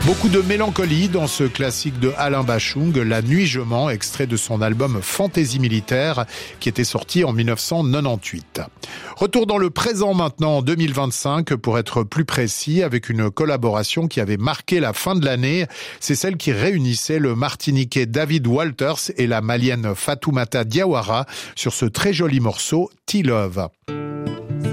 Beaucoup de mélancolie dans ce classique de Alain Bachung, La Nuit je mens, extrait de son album Fantaisie militaire qui était sorti en 1998. Retour dans le présent maintenant en 2025 pour être plus précis avec une collaboration qui avait marqué la fin de l'année. C'est celle qui réunissait le Martiniquais David Walters et la Malienne Fatoumata Diawara sur ce très joli morceau T-Love.